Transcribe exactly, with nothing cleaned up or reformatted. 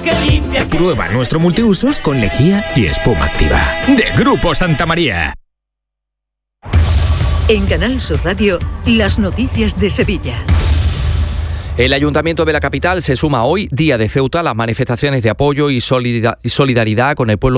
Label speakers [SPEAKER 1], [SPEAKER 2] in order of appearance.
[SPEAKER 1] que limpia.
[SPEAKER 2] Prueba nuestro multiusos con lejía y espuma activa. De Grupo Santa María.
[SPEAKER 3] En Canal Sur Radio, las noticias de Sevilla.
[SPEAKER 4] El Ayuntamiento de la capital se suma hoy, Día de Ceuta, a las manifestaciones de apoyo y solidaridad con el pueblo